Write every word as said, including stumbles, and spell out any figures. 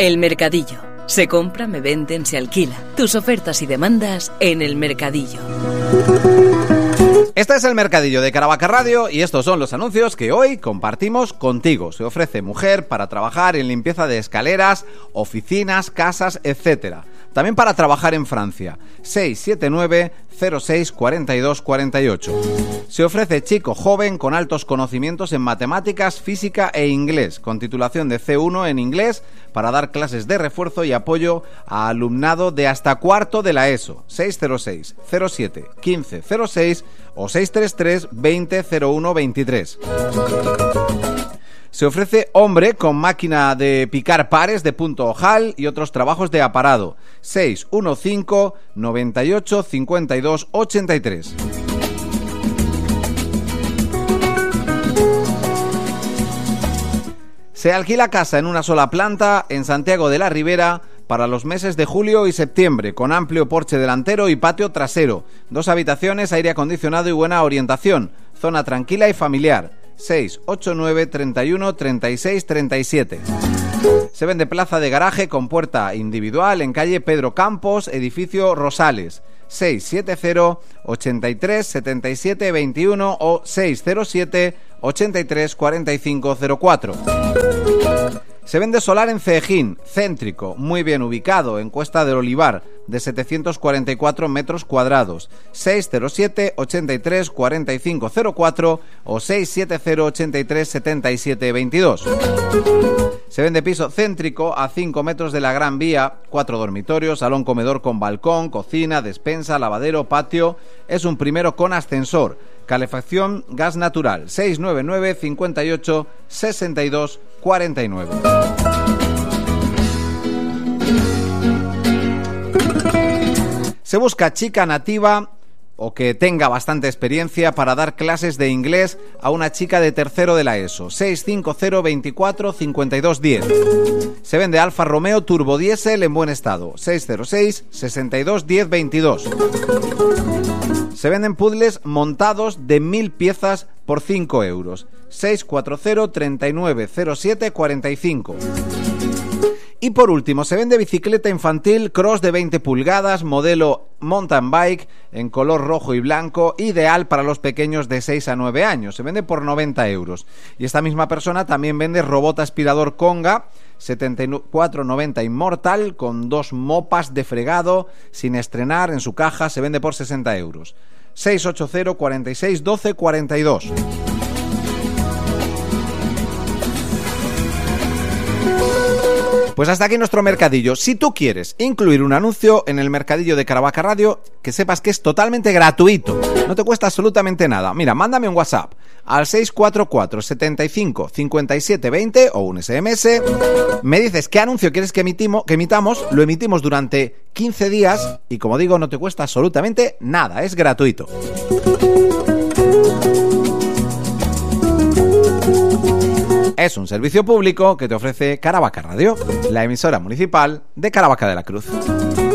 El Mercadillo. Se compra, me venden, se alquila. Tus ofertas y demandas en El Mercadillo. Este es El Mercadillo de Caravaca Radio y estos son los anuncios que hoy compartimos contigo. Se ofrece mujer para trabajar en limpieza de escaleras, oficinas, casas, etcétera. También para trabajar en Francia. seis siete nueve cero seis cuatro dos cuatro ocho. Se ofrece chico joven con altos conocimientos en matemáticas, física e inglés, con titulación de ce uno en inglés para dar clases de refuerzo y apoyo a alumnado de hasta cuarto de la ESO. seis cero seis cero siete uno cinco cero seis o seis tres tres veinte cero uno veintitrés. Se ofrece hombre con máquina de picar pares de punto ojal y otros trabajos de aparado. seis uno cinco noventa y ocho cincuenta y dos ochenta y tres. Se alquila casa en una sola planta en Santiago de la Ribera para los meses de julio y septiembre, con amplio porche delantero y patio trasero. Dos habitaciones, aire acondicionado y buena orientación. Zona tranquila y familiar. seis ocho nueve treinta y uno treinta y seis treinta y siete. Se vende plaza de garaje con puerta individual en calle Pedro Campos, edificio Rosales. seis siete cero ochenta y tres setenta y siete veintiuno o seis cero siete ochenta y tres cuarenta y cinco cero cuatro. Se vende solar en Ceejín, céntrico, muy bien ubicado, en Cuesta del Olivar, de setecientos cuarenta y cuatro metros cuadrados. seis cero siete ochenta y tres cuarenta y cinco cero cuatro o seis siete cero ochenta y tres setenta y siete veintidós. Se vende piso céntrico a cinco metros de la Gran Vía, cuatro dormitorios, salón comedor con balcón, cocina, despensa, lavadero, patio. Es un primero con ascensor. Calefacción, gas natural. seis nueve nueve cincuenta y ocho sesenta y dos cuarenta y nueve. Se busca chica nativa o que tenga bastante experiencia para dar clases de inglés a una chica de tercero de la ESO. seis cinco cero veinticuatro cincuenta y dos diez. Se vende Alfa Romeo Turbo Diesel en buen estado. seis cero seis sesenta y dos diez veintidós. Se venden puzzles montados de mil piezas por cinco euros. seis cuatro cero treinta y nueve cero siete cuarenta y cinco. Y por último, se vende bicicleta infantil cross de veinte pulgadas, modelo mountain bike, en color rojo y blanco, ideal para los pequeños de seis a nueve años. Se vende por noventa euros. Y esta misma persona también vende robot aspirador Conga, setenta y cuatro noventa Immortal, con dos mopas de fregado, sin estrenar, en su caja. Se vende por sesenta euros. seis ocho cero cuarenta y seis doce cuarenta y dos. Pues hasta aquí nuestro mercadillo. Si tú quieres incluir un anuncio en el mercadillo de Caravaca Radio, que sepas que es totalmente gratuito, no te cuesta absolutamente nada. Mira, mándame un WhatsApp al seis cuatro cuatro setenta y cinco cincuenta y siete veinte o un ese eme ese. Me dices qué anuncio quieres que, emitimo, que emitamos, lo emitimos durante quince días y, como digo, no te cuesta absolutamente nada, es gratuito. Es un servicio público que te ofrece Caravaca Radio, la emisora municipal de Caravaca de la Cruz.